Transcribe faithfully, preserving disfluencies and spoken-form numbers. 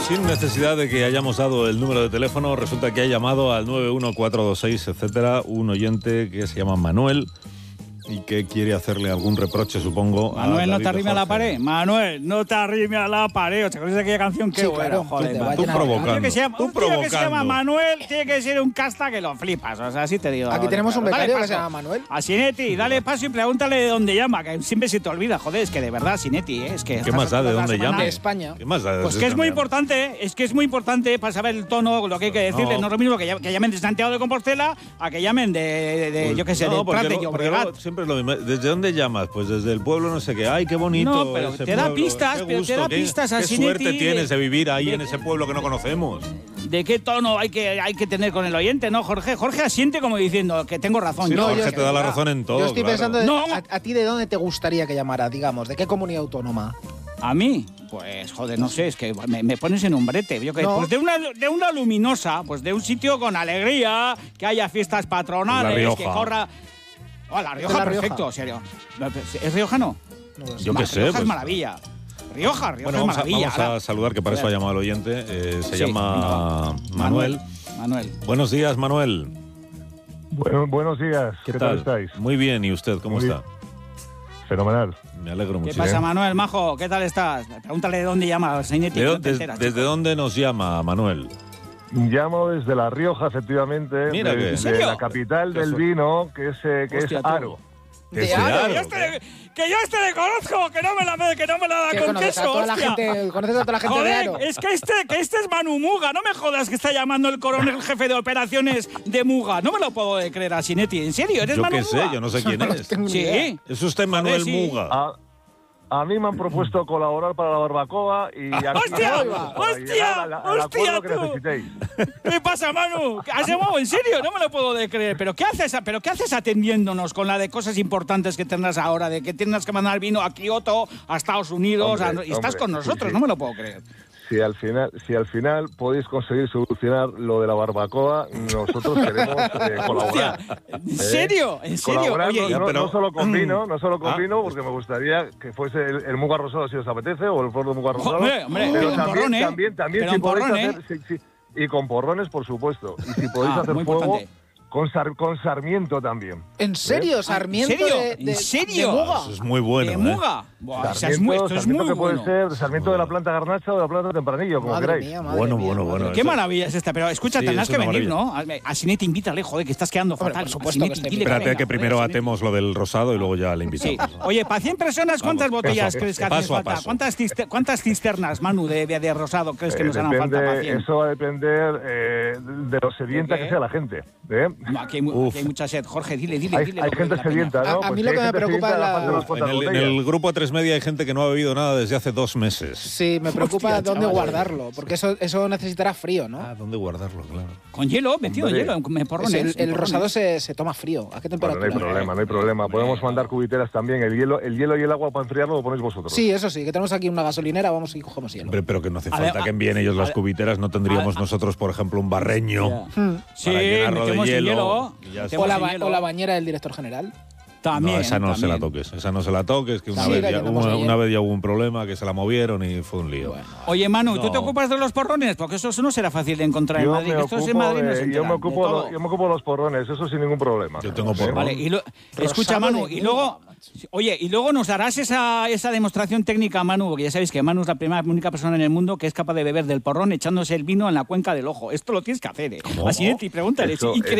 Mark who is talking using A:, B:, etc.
A: Sin necesidad de que hayamos dado el número de teléfono, resulta que ha llamado al nueve uno cuatro dos seis, etcétera, un oyente que se llama Manuel y que quiere hacerle algún reproche, supongo.
B: Manuel,
A: a
B: no te arrime a la pared. Manuel, no te arrime a la pared. ¿Te acuerdas de aquella canción? Qué
C: Sí,
B: buena,
C: claro,
B: joder.
C: tú,
A: Tú provocando.
B: Un tío que se llama,
A: Tú
B: un tío que se
A: provocando.
B: llama Manuel tiene que ser un casta que lo flipas. O sea, así te digo.
C: Aquí tenemos un
B: Dale
C: becario que
B: paso.
C: se llama Manuel.
B: A Sinetti, dale paso y pregúntale de dónde llama, que siempre se te olvida. Joder, es que de verdad, Sinetti, ¿eh? es que...
A: ¿Qué
B: estas
A: más da de
B: alturas
A: dónde
B: la semana-
A: llama?
C: De España.
A: ¿Qué más da de
B: Pues que es muy
A: dónde
B: importante, es que es muy importante para saber el tono, lo que hay que decirle.
A: No.
B: No es lo mismo que, ll- que llamen de Santiago de Compostela a que llamen de, de- de,
A: Pues
B: yo qué sé,
A: no,
B: de
A: porque
B: Prat de
A: lo- porque
B: Llobregat.
A: luego siempre es lo mismo. ¿Desde dónde llamas? Pues desde el pueblo no sé qué. ¡Ay, qué bonito!
B: No, pero
A: ese
B: te da
A: pueblo,
B: pistas,
A: qué
B: pero te
A: gusto,
B: da
A: qué-
B: pistas a
A: Qué
B: Sinetti
A: suerte
B: de-
A: tienes de vivir ahí
B: de-
A: en ese pueblo que no conocemos.
B: ¿De qué tono hay que, hay que tener con el oyente, no, Jorge? Jorge asiente como diciendo que tengo razón.
A: Sí,
B: Yo-
A: Jorge
C: yo
A: te da la razón en todo.
C: Yo estoy
A: claro.
C: pensando, de-
B: No.
C: a, a ti de dónde te gustaría que llamara, digamos, de qué comunidad autónoma.
B: ¿A mí? Pues, joder, no sé, es que me, me pones en un brete. Yo que,
C: No.
B: Pues de una, de una luminosa, pues de un sitio con alegría, que haya fiestas patronales,
A: La Rioja.
B: que corra... Oh, la Rioja,
C: La Rioja.
B: perfecto, serio. ¿Es riojano?
C: No lo sé.
A: Yo qué
B: Va,
A: sé.
B: Rioja
A: pues-
B: es maravilla. Rioja, Rioja
A: Bueno,
B: es
A: vamos, a,
B: maravilla.
A: vamos a
B: ahora.
A: saludar, que para eso ha
B: Joder.
A: llamado el oyente. Eh, se
B: Sí,
A: llama
B: venga.
A: Manuel.
B: Manuel.
A: Buenos días, Manuel.
D: Bueno, buenos días.
A: ¿Qué,
D: ¿Qué,
A: tal?
D: tal estáis?
A: Muy bien, ¿y usted cómo
D: Muy
A: está?
D: Fenomenal.
A: Me alegro
B: ¿Qué
A: mucho.
B: pasa, Manuel, majo? ¿Qué tal estás? Pregúntale de dónde llama Sinetti.
A: ¿De
B: no
A: dónde-
B: te enteras,
A: ¿Desde
B: chico.
A: dónde nos llama, Manuel?
D: Llamo desde La Rioja, efectivamente,
A: Mira
D: de,
A: que- ¿En
D: de
B: serio?
D: la capital
A: Qué
D: del
A: suerte.
D: vino, que es, eh, que
B: Hostia,
D: es
B: tú.
D: Aro.
C: De
A: Ese
C: Aro.
A: Aro.
B: Que yo este le, que yo este le conozco, que no me la, que no me la da
C: Que
B: con
C: conoces a
B: queso,
C: toda la
B: hostia.
C: gente, conoces a toda la gente de
B: Joder,
C: Aro.
B: es que este, que este es Manu Muga, no me jodas que está llamando el coronel jefe de operaciones de Muga. No me lo puedo creer a Sinetti, ¿en serio? ¿Eres
A: Yo
B: Manu
A: qué sé,
B: Muga?
A: yo no sé quién
C: No
A: es.
C: tengo ni idea.
B: Sí.
A: Es usted Manuel
B: sí.
A: Muga.
D: A, a mí me han propuesto colaborar para la barbacoa y aquí
B: ¡Hostia!
D: estamos para
B: ¡Hostia!
D: llegar al- al
B: ¡Hostia,
D: acuerdo que
B: tú!
D: necesitéis.
B: ¿Qué pasa, Manu? ¿Has llamado en serio? No me lo puedo de creer. ¿Pero qué haces, pero qué haces atendiéndonos con la de cosas importantes que tendrás ahora? De que tienes que mandar vino a Kioto, a Estados Unidos,
D: Hombre,
B: a- y estás
D: hombre,
B: con
D: sí,
B: nosotros.
D: sí.
B: No me lo puedo creer.
D: Si al final, si al final podéis conseguir solucionar lo de la barbacoa, nosotros queremos eh, colaborar.
B: ¿En serio? ¿En serio?
D: Colaborar
B: Oye,
D: no,
A: ya,
D: no-
A: pero-
D: no solo con vino, no solo con
A: Ah,
D: vino,
A: pues-
D: porque me gustaría que fuese el, el Muga Rosado si os apetece, o el Ford de Muga Rosado.
B: Hombre, hombre,
D: pero
B: pero con
D: también,
B: porrón, ¿eh?
D: también, también
B: Pero
D: si
B: con
D: podéis
B: porrón,
D: hacer, sí, sí, y con porrones, por supuesto. Y si podéis
B: Ah,
D: hacer
B: muy
D: fuego,
B: importante.
D: con, Sar- con Sarmiento también.
C: ¿En serio? ¿Sarmiento
B: ¿En serio?
C: de, de-
B: ¿En serio?
C: de Muga?
A: Eso es muy bueno,
B: de
A: ¿eh?
B: Muga. Buah, o sea, es
D: Sarmiento,
B: muy- esto es
D: Sarmiento
B: muy
D: que puede
B: bueno.
D: ser Sarmiento de la planta Garnacha o de la planta Tempranillo, como
C: Madre
D: queráis.
C: mía, madre
A: Bueno,
C: mía,
A: bueno,
C: madre
A: bueno.
C: mía.
B: Qué
A: Eso-
B: maravilla es esta, pero escucha,
A: Sí,
B: tendrás
A: es
B: que
A: una
B: venir,
A: maravilla.
B: ¿no? A Sinetti invítale, joder, que estás quedando
C: Hombre,
B: fatal.
C: por
B: A
C: supuesto
B: Sinetti,
C: que estoy
B: dile
A: Espérate
B: venga,
A: que
B: joder,
A: primero
B: Sinetti.
A: atemos lo del rosado y luego ya le
B: Sí.
A: invitamos.
B: Oye, para cien personas, ¿cuántas
A: Vamos,
B: botellas
A: paso,
B: crees que
A: paso
B: hacen
A: a
B: falta?
A: paso.
B: ¿Cuántas, cister- ¿Cuántas cisternas, Manu, de, de, de rosado crees que
D: Eh,
B: nos harán falta para
D: depende,
B: cien?
D: eso va a depender eh, de lo sedienta
B: ¿De qué?
D: que sea la gente. ¿eh?
B: No, aquí, hay, mu-
A: Uf.
B: aquí hay mucha sed. Jorge, dile, dile,
D: Hay,
B: dile.
D: hay
B: lo que
D: gente
B: es la peña.
D: sedienta, ¿no?
C: A- a
D: Pues
C: mí
D: si
C: lo
D: hay
C: que me
D: gente
C: preocupa
D: sedienta,
C: es la-
D: le faltan unas
A: En
D: cuantas
A: el, en
D: botellas.
A: el grupo A tres Media hay gente que no ha bebido nada desde hace dos meses.
C: Sí, me preocupa
B: Hostia,
C: dónde
B: chaval.
C: guardarlo, porque eso, eso necesitará frío, ¿no?
A: Ah, ¿dónde guardarlo? Claro.
B: Con hielo, metido en
D: Hombre.
B: hielo, en
C: Es
B: porrones.
C: el,
B: en
C: el
B: porrones.
C: rosado se, se toma frío. ¿A qué
D: Bueno,
C: temperatura?
D: no hay problema, no hay problema. Podemos mandar cubiteras también. El hielo, el hielo y el agua para enfriarlo lo ponéis vosotros.
C: Sí, eso sí, que tenemos aquí una gasolinera, vamos y cogemos hielo.
A: Hombre, pero que no hace
B: A ver,
A: falta
B: a-
A: que envíen ellos las
B: a-
A: cubiteras. No tendríamos
B: a-
A: nosotros, por ejemplo, un barreño.
C: Hmm.
B: Sí,
A: para llenarlo de
B: metemos en
A: hielo,
B: hielo.
A: y ya está.
B: metemos
C: O, la
B: en
C: ba-
B: hielo.
C: o la bañera del director general.
B: También,
A: No, esa no se la
B: también.
A: toques. Esa no se la toques, que una,
C: Sí,
A: vez
C: la
A: ya,
C: llenamos
A: una,
C: ayer.
A: una vez ya hubo un problema, que se la movieron y fue un lío.
B: Oye, Manu, ¿tú
A: No.
B: te ocupas de los porrones? Porque eso, eso no será fácil de encontrar en
D: Yo
B: Madrid.
D: me,
B: Estos en
D: ocupo
B: Madrid no se
D: de, yo,
B: enteran
D: me
B: de
D: ocupo
B: todo.
D: lo- yo me ocupo de los porrones, eso sin ningún problema.
A: Yo tengo
D: ¿Eh?
A: porrón.
B: Vale, y lo, escucha,
C: Rosado
B: Manu,
C: de
B: y
C: Muga,
B: luego, oye, y luego nos darás esa, esa demostración técnica, Manu, porque ya sabéis que Manu es la primera, única persona en el mundo que es capaz de beber del porrón echándose el vino en la cuenca del ojo. Esto lo tienes que hacer, ¿eh?
A: ¿Cómo?
B: Así de ti, pregúntale.
D: Eso-
B: es increíble.